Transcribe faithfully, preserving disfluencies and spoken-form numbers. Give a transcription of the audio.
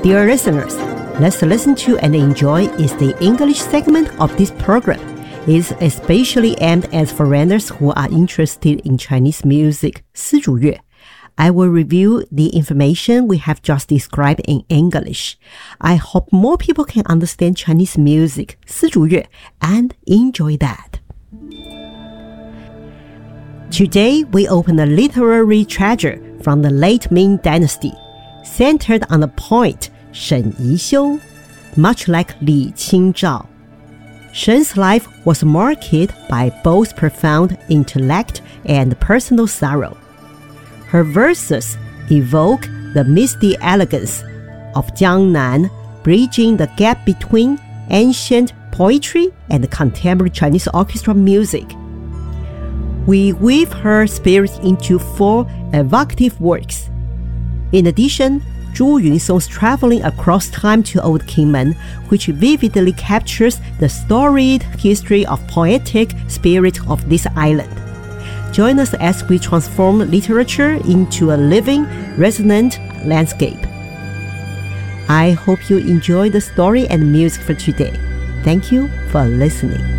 Dear listeners, let's listen to and enjoy is the English segment of this program. It's especially aimed at foreigners who are interested in Chinese music, 丝竹乐. I will review the information we have just described in English. I hope more people can understand Chinese music, 丝竹乐, and enjoy that. Today, we open a literary treasure from the late Ming Dynasty, centered on the poet Shen Yixiu, much like Li Qingzhao. Shen's life was marked by both profound intellect and personal sorrow. Her verses evoke the misty elegance of Jiangnan, bridging the gap between ancient poetry and contemporary Chinese orchestral music. We weave her spirit into four evocative works. In addition, Zhu Yun songs traveling across time to Old Kingman, which vividly captures the storied history of poetic spirit of this island. Join us as we transform literature into a living, resonant landscape. I hope you enjoy the story and music for today. Thank you for listening.